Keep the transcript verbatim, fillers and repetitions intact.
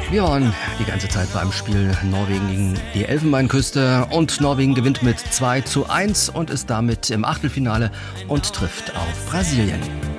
Wir waren die ganze Zeit beim Spiel Norwegen gegen die Elfenbeinküste und Norwegen gewinnt mit zwei zu eins und ist damit im Achtelfinale und trifft auf Brasilien.